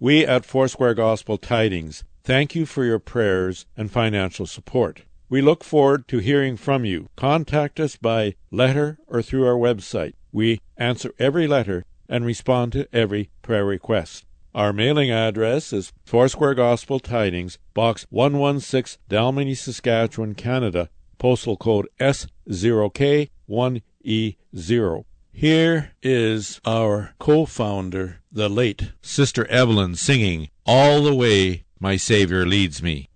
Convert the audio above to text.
We at Foursquare Gospel Tidings thank you for your prayers and financial support. We look forward to hearing from you. Contact us by letter or through our website. We answer every letter and respond to every prayer request. Our mailing address is Foursquare Gospel Tidings, Box 116, Dalmeny, Saskatchewan, Canada, postal code S0K1E0. Here is our co-founder, the late Sister Evelyn, singing "All the Way My Savior Leads Me."